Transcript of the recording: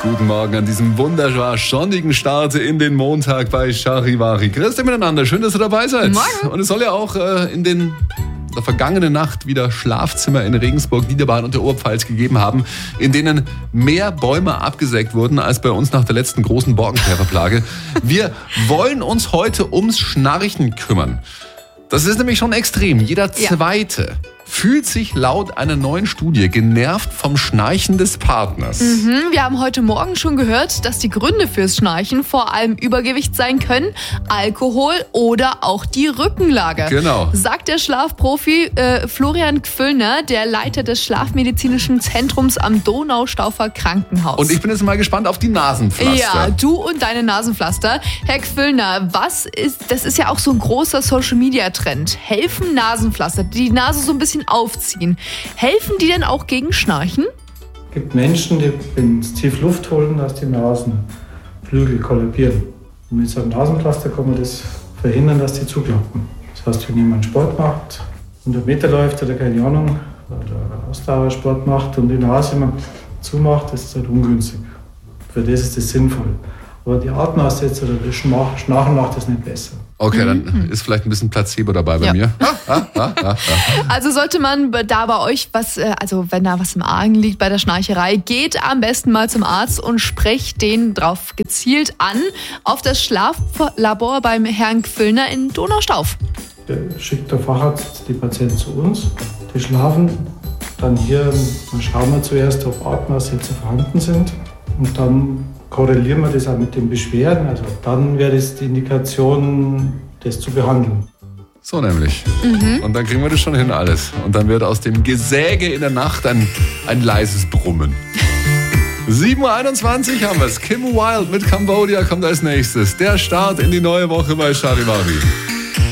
Guten Morgen an diesem wunderbar sonnigen Start in den Montag bei Charivari. Grüßt euch miteinander, schön, dass ihr dabei seid. Morgen. Und es soll ja auch in der vergangenen Nacht wieder Schlafzimmer in Regensburg, Niederbayern und der Oberpfalz gegeben haben, in denen mehr Bäume abgesägt wurden als bei uns nach der letzten großen Borkenkäferplage. Wir wollen uns heute ums Schnarchen kümmern. Das ist nämlich schon extrem. Jeder Zweite fühlt sich laut einer neuen Studie genervt vom Schnarchen des Partners. Wir haben heute Morgen schon gehört, dass die Gründe fürs Schnarchen vor allem Übergewicht sein können, Alkohol oder auch die Rückenlage. Genau. Sagt der Schlafprofi Florian Gfüllner, der Leiter des Schlafmedizinischen Zentrums am Donaustauffer Krankenhaus. Und ich bin jetzt mal gespannt auf die Nasenpflaster. Ja, du und deine Nasenpflaster. Herr Gfüllner, das ist ja auch so ein großer Social-Media-Trend. Helfen Nasenpflaster, die die Nase so ein bisschen aufziehen. Helfen die denn auch gegen Schnarchen? Es gibt Menschen, die, wenn sie tief Luft holen, dass die Nasenflügel kollabieren. Und mit so einem Nasenpflaster kann man das verhindern, dass die zuklappen. Das heißt, wenn jemand Sport macht, 100 Meter läuft oder keine Ahnung, oder Ausdauersport macht und die Nase immer zumacht, das ist halt ungünstig. Für das ist das sinnvoll. Aber die Atemaussetzer oder das Schnarchen macht das nicht besser. Okay, dann ist vielleicht ein bisschen Placebo dabei bei mir. Also sollte man da bei euch wenn da was im Argen liegt bei der Schnarcherei, geht am besten mal zum Arzt und sprecht den drauf gezielt an auf das Schlaflabor beim Herrn Gfüllner in Donaustauf. Schickt der Facharzt die Patienten zu uns, die schlafen. Dann schauen wir zuerst, ob Atemaussetzer vorhanden sind und dann korrelieren wir das auch mit den Beschwerden. Also dann wäre das die Indikation, das zu behandeln. So nämlich. Und dann kriegen wir das schon hin alles. Und dann wird aus dem Gesäge in der Nacht ein leises Brummen. 7.21 Uhr haben wir es. Kim Wilde mit Cambodia kommt als nächstes. Der Start in die neue Woche bei Charivari.